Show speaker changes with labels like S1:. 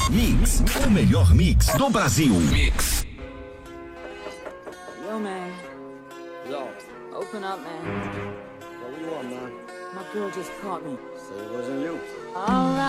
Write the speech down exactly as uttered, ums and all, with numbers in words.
S1: Mix, o melhor mix do Brasil. Mix.
S2: Yo, man.
S3: Yo.
S2: Open up, man.
S3: What do you want, man?
S2: My girl just caught me.
S3: Say it wasn't you.
S2: All right.